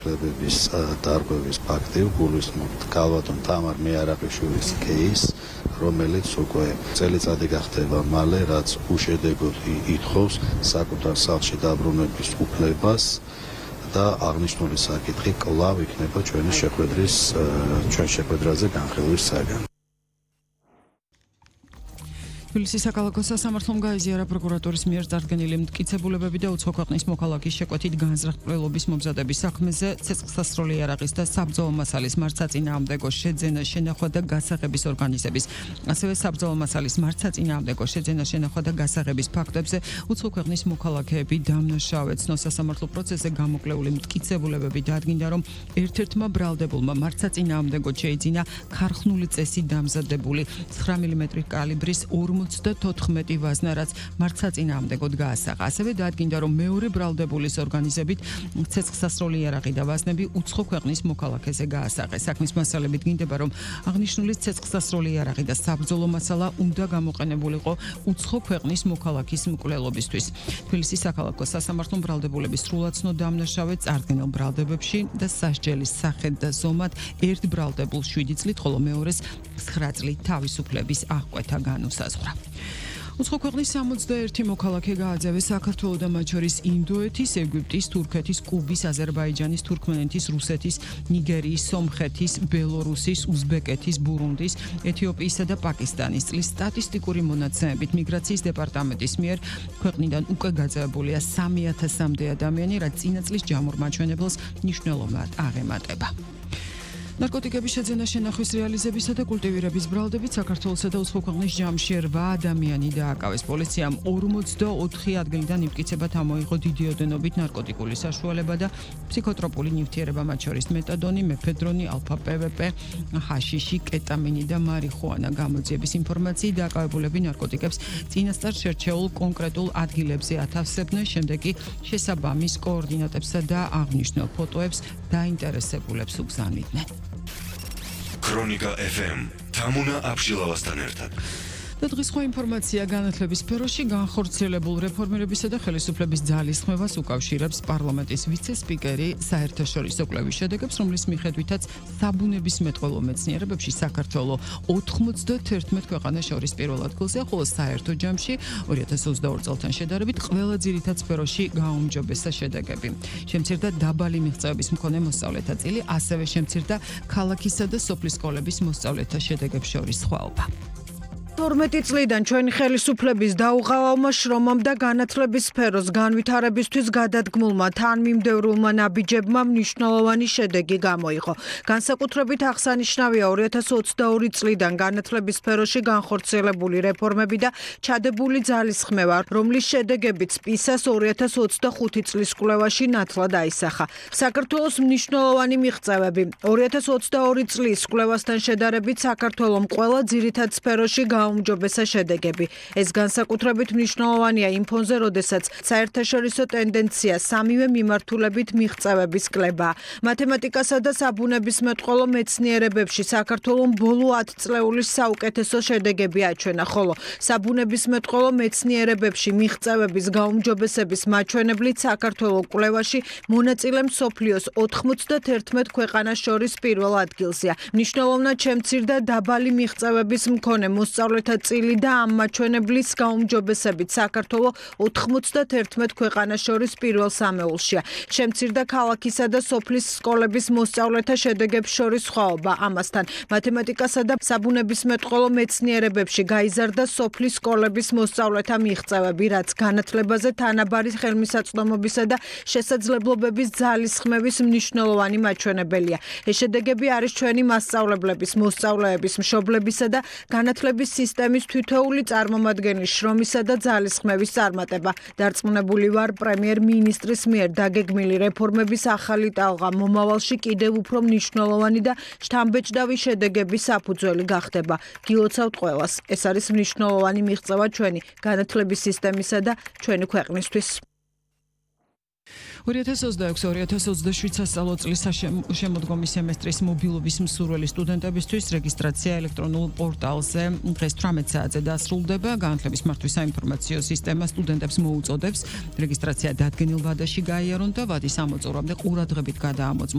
ლებების დარღვევის ფაქტი გულისხმობთ ქალბატონ თამარ მეარაყიშვილის кейს, რომელიც უკვე წელიწადი გახდება მალე, რაც უშედეგოდ ითხოვს საკუთარ სახლში დაბრუნების უფლებას და აღნიშნული საკითხი კვლავ იქნება ჩვენ შეხვედრაზე განხილვის საგანი. თბილისის საქალაქო სასამართლომ გაიზიარა პროკურატურის მიერ წარდგენილი მტკიცებულებები და უცხო ქვეყნის მოქალაქის შეკვეთით განზრახ-პრელობის მომზადების საქმეზე ცეცხლსასროლი იარაღის და საბრძოლო მასალის მართსაწინააღმდეგო შეძენა შენახვა და გასაღების ორგანიზების, ასევე საბრძოლო მასალის მართსაწინააღმდეგო შეძენა შენახვა და გასაღების ფაქტებზე უცხო ქვეყნის მოქალაქეები დამნაშავეცნო. სასამართლო პროცესზე გამოკლეული მტკიცებულებები დადგინდა, რომ ერთ-ერთმა ბრალდებულმა მართსაწინააღმდეგოდ შეიძინა ქარხნული წესით დამზადებული 9 მმ კალიბრის 54 ვაზნა, რაც მართსაწინააღმდეგოდ გაასაღა. ასევე დადგინდა, რომ მეორე ბრალდებულის ორგანიზებით ცეცხლსასროლი იარაღი და ვაზნები უცხო ქვეყნის მოქალაქეზე გაასაღეს. საქმის მასალებით გინდება, რომ აღნიშნული ცეცხლსასროლი იარაღი და საბრძოლო მასალა უნდა გამოყენებულიყო უცხო ქვეყნის მოქალაქის მკვლელობისთვის. თბილისის საქალაქო სასამართლომ ბრალდებულების სრულაცნო დამნაშავე წარდგენილ ბრალდებებში და სასჯელის სახედ და ზომად ერთ ბრალდებულს 7 წლით, ხოლო მეორეს 9 წლით თავისუფლების აღკვეთა განუსაზღვრა. უცხო ქვეყნის 61 მოქალაქე გააძევეს საქართველოს და მათ შორის ინდოეთის, ეგვიპტის, თურქეთის, კუბის, აზერბაიჯანის, თურქმენეთის, რუსეთის, ნიგერიის, სომხეთის, ბელორუსის, უზბეკეთის, ბურუნდის, ეთიოპიისა და პაკისტანის წლის სტატისტიკური მონაცემებით მიგრაციის დეპარტამენტის მიერ ქვეყნიდან უკვე გაძევებულია 3000-მდე ადამიანი, რაც წინა წლის ჯამურ მაჩვენებელს მნიშვნელოვნად აღემატება. ნარკოტიკების შეძენა შენახვის რეალიზებისა და კულტივირების ბრალდებით საქართველოსა და უცხო ქვეყნის ჯამში 8 ადამიანი დააკავეს. პოლიციამ 44 ადგილიდან იმტკიცებად ამოიღო დიდი ოდენობით ნარკოტიკული საშუალება და ფსიქოტროპული ნივთიერება, მათ შორის მეტადონი, მეფედრონი, ალფა-პვპ, ჰაშიში, კეტამინი და მარიხუანა. გამოძიების ინფორმაციით დააკავებულები ნარკოტიკებს წინასწარ შერჩეულ კონკრეტულ ადგილებზე ათავსებდნენ, შემდეგ კი შესაბამის კოორდინატებსა და აღნიშნულ ფოტოებს დაინტერესებულებს უგზავნიდნენ. ქრონიკა FM თამუნა აბშილავასთან ერთად. და დღის სხვა ინფორმაცია განათლების სფეროში განხორციელებულ რეფორმირებისა და ხელისუფლების ძალისხმევას უკავშირებს პარლამენტის ვიცე-სპიკერი საერთაშორისო კვლევის შედეგებს, რომლის მიხედვითაც საბუნებისმეტყველო მეცნიერებებში საქართველო 91 ქვეყანას შორის პირველ ადგილზეა, ხოლო საერთო ჯამში 2022 წელთან შედარებით ყველა ძირითად სფეროში გაუმჯობესა შედეგები. შემცირდა დაბალი მიღწევების მქონე მოსწავლეთა წილი, ასევე შემცირდა ქალაქისა და სოფლის სკოლების მოსწავლეთა შედეგებს შორის სხვაობა. 12 წლიდან ჩვენი ხელისუფლების დაუღალავმა შრომამ და განათლების სფეროს განვითარებისთვის გადადგმულმა თანმიმდევრულმა ნაბიჯებმა მნიშვნელოვანი შედეგი გამოიღო. განსაკუთრებით აღსანიშნავია 2022 წლიდან განათლების სფეროში განხორციელებული რეფორმები და ჩადებული ძალისხმევა, რომლის შედეგებიც PISA-ს 2025 წლის კვლევაში ნათლად აისახა. საქართველოს მნიშვნელოვანი მიღწევები 2022 წლის კვლევასთან შედარებით საქართველომ ყველა ძირითად სფეროში გაუმჯობესა შედეგები. ეს განსაკუთრებით მნიშვნელოვანია იმ ფონზე, როდესაც საერთაშორისო ტენდენცია სამივე მიმართულებით მიღწევების კლებაა. მათემატიკასა და საბუნებისმეტყველო მეცნიერებებში საქართველოს ბოლო 10 წლეულის საუკეთესო შედეგები აჩვენა, ხოლო საბუნებისმეტყველო მეცნიერებებში მიღწევების გაუმჯობესების მაჩვენებლით საქართველოს კვლევაში მონაწილე მსოფლიოს 91 ქვეყანას შორის პირველ ადგილზეა. მნიშვნელოვნად შემცირდა დაბალი მიღწევების მქონე მოსწავლეთა წილი და ამ მაჩვენებლის გაუმჯობესებით საქართველოს 91 ქვეყანას შორის პირველ სამეულშია. შემცირდა ქალაქისა და სოფლის სკოლების მოსწავლეთა შედეგებს შორის სხვაობა. ამასთან მათემატიკასა და საბუნებისმეტყველო მეცნიერებებში გაიზარდა სოფლის სკოლების მოსწავლეთა მიღწევები, რაც განათლებაზე თანაბარი ხელმისაწვდომობისა და შესაძლებლობების ძალისხმევის მნიშვნელოვანი მაჩვენებელია. ეს შედეგები არის ჩვენი მასწავლებლების, მოსწავლეების, მშობლებისა და განათლების სისტემის თითოეული წარმომადგენლის შრომისა და ძალისხმევის წარმატება. დარწმუნებული ვარ, პრემიერ-მინისტრის მიერ დაგეგმილი რეფორმების ახალი ტალღა მომავალში კიდევ უფრო მნიშვნელოვანი და შთამბეჭდავი შედეგების საფუძველი გახდება. გილოცავთ ყველას. ეს არის მნიშვნელოვანი მიღწევა ჩვენი განათლების სისტემისა და ჩვენი ქვეყნისთვის. 2026-2027 სასწავლო წლის შემოდგომის სემესტრის მობილობის მსურველი სტუდენტებისთვის რეგისტრაცია ელექტრონულ პორტალზე დღეს 18 საათზე დასრულდება. განათლების მართვის საინფორმაციო სისტემა სტუდენტებს მოუწოდებს რეგისტრაცია დადგენილ ვადაში გაიარონ და ვადის ამოწურვამდე ყურადღებით გადაამოწმონ